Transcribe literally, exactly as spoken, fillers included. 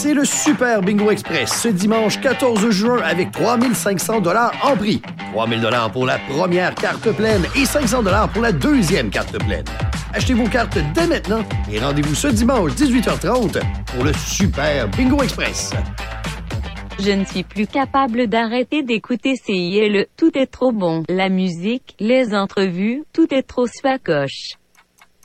C'est le Super Bingo Express ce dimanche quatorze juin avec trois mille cinq cents dollars en prix. trois mille dollars pour la première carte pleine et cinq cents dollars pour la deuxième carte pleine. Achetez vos cartes dès maintenant et rendez-vous ce dimanche dix-huit heures trente pour le Super Bingo Express. Je ne suis plus capable d'arrêter d'écouter C I L. Tout est trop bon. La musique, les entrevues, tout est trop swacoche.